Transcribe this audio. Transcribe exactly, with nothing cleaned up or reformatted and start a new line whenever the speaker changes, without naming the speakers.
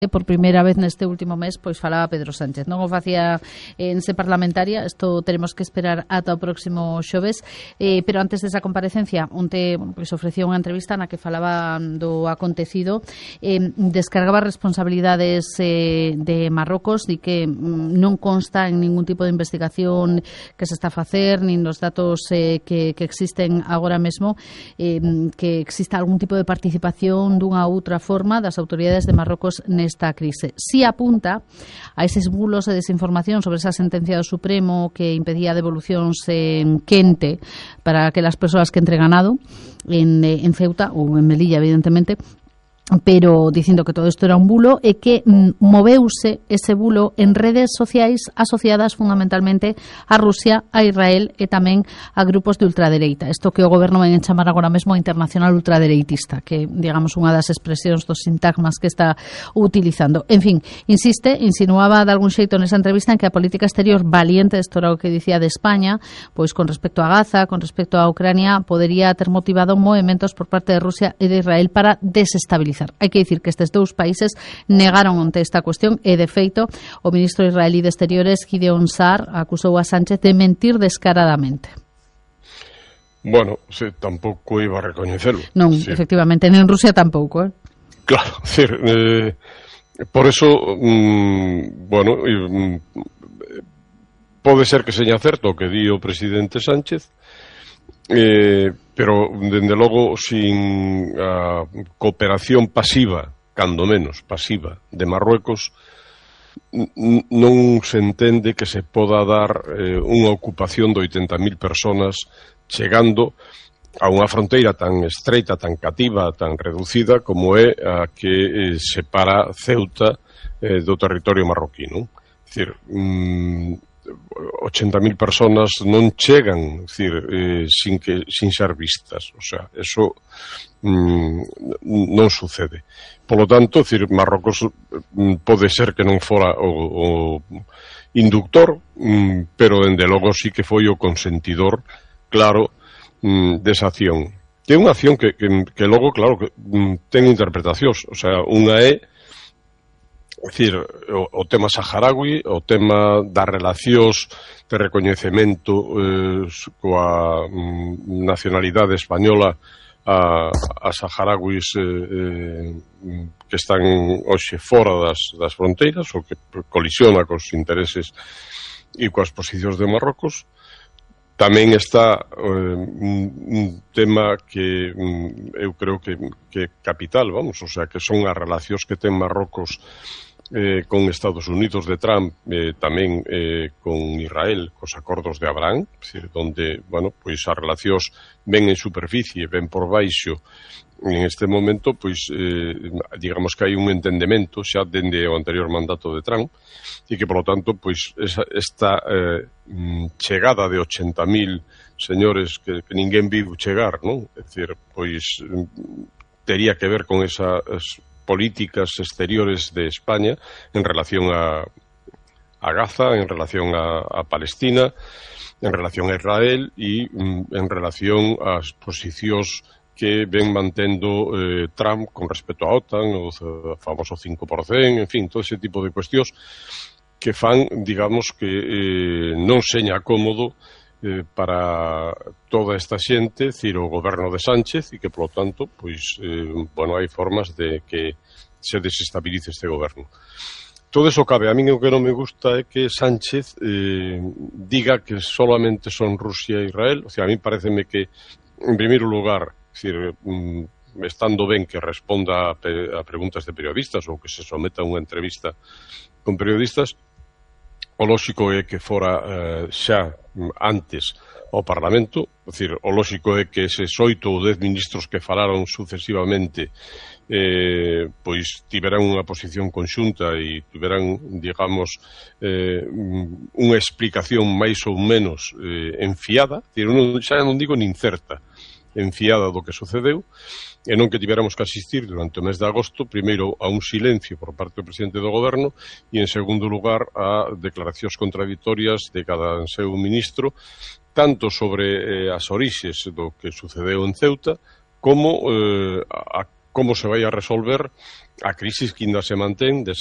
Por primeira vez neste último mes, pois falaba Pedro Sánchez. Non o facía en se parlamentaria, isto teremos que esperar ata o próximo xoves, eh, pero antes desa comparecencia, onte, bueno, pois ofrecía unha entrevista na que falaba do acontecido, eh, descargaba responsabilidades eh, de Marrocos, di que mm, non consta en ningún tipo de investigación que se está a facer, nin nos datos eh, que, que existen agora mesmo, eh, que exista algún tipo de participación dunha outra forma das autoridades de Marrocos neste esta crise. Si apunta a eses bulos de desinformación sobre esa sentencia do Supremo que impedía devolucións en quente para aquelas persoas que entren ganado en, en Ceuta ou en Melilla, evidentemente, pero dicindo que todo isto era un bulo e que mm, moveuse ese bulo en redes sociais asociadas fundamentalmente a Rusia, a Israel e tamén a grupos de ultradereita. Isto que o goberno ven a chamar agora mesmo internacional ultradereitista, que digamos unha das expresións dos sintagmas que está utilizando. En fin, insiste, insinuaba de algún xeito nesa entrevista en que a política exterior valiente, isto era o que dicía de España, pois con respecto a Gaza, con respecto a Ucrania, podería ter motivado movementos por parte de Rusia e de Israel para desestabilizar. Hai que dicir que estes dous países negaron onte esta cuestión e, de feito, o ministro israelí de Exteriores, Gideon Saar, acusou a Sánchez de mentir descaradamente.
Bueno, se, tampouco iba a recoñecelo.
Non, sí. Efectivamente, en Rusia tampouco, eh?
Claro, decir, eh, por eso, mm, bueno, eh, pode ser que seña certo o que di o presidente Sánchez, Eh, pero, dende logo, sin a cooperación pasiva, cando menos pasiva, de Marruecos, non se entende que se poda dar eh, unha ocupación de oitenta mil personas chegando a unha fronteira tan estreita, tan cativa, tan reducida como é a que eh, separa Ceuta eh, do territorio marroquí, non? É dicir, mm, oitenta mil personas non chegan, decir, eh, sin que sin ser vistas, o sea, eso mm, non sucede. Por lo tanto, decir, Marrocos mm, pode ser que non fora o, o inductor, mm, pero dende logo sí que foi o consentidor, claro, mm, desa acción. Que é unha acción que, que, que logo, claro, que mm, ten interpretacións, o sea, unha é É dicir, o, o tema saharaui, o tema das relacións de recoñecemento eh, coa mm, nacionalidade española a, a saharauis eh, eh, que están hoxe fora das, das fronteiras ou que colisiona cos intereses e coas posicións de Marrocos. Tamén está eh, un, un tema que mm, eu creo que, que é capital, vamos, o sea, que son as relacións que ten Marrocos Eh, con Estados Unidos de Trump, eh, tamén eh, con Israel, cos acordos de Abraham, decir, donde, bueno, pois as relacións ven en superficie, ven por baixo, en este momento, pois, eh, digamos que hai un entendemento xa dende o anterior mandato de Trump, e que, por lo tanto, pois, esa, esta eh, chegada de oitenta mil señores que, que ninguén viu chegar, non? É dicir, pois, tería que ver con esas políticas exteriores de España en relación a, a Gaza, en relación a, a Palestina, en relación a Israel e mm, en relación ás posicións que ven mantendo eh, Trump con respecto a OTAN, o famoso cinco por cento, en fin, todo ese tipo de cuestións que fan, digamos, que eh, non seña cómodo Eh, para toda esta xente, decir, o goberno de Sánchez, e que, polo tanto, pois, eh, bueno, hai formas de que se desestabilice este goberno. Todo eso cabe. A mí o que non me gusta é que Sánchez eh, diga que solamente son Rusia e Israel. O sea, a mí pareceme que, en primeiro lugar, decir, mm, estando ben que responda a, pe a preguntas de periodistas ou que se someta a unha entrevista con periodistas, o lóxico é que fora eh, xa antes ao Parlamento, é dicir, o lóxico é que eses oito ou dez ministros que falaron sucesivamente eh, pois tiveran unha posición conxunta e tiveran, digamos, eh, unha explicación máis ou menos eh, enfiada, dicir, non, xa non digo nin certa, enfiada do que sucedeu, e non que tivéramos que asistir durante o mes de agosto, primeiro a un silencio por parte do presidente do goberno e, en segundo lugar, a declaracións contradictorias de cada seu ministro, tanto sobre eh, as orixes do que sucedeu en Ceuta, como eh, a como se vai a resolver a crisis que ainda se mantén de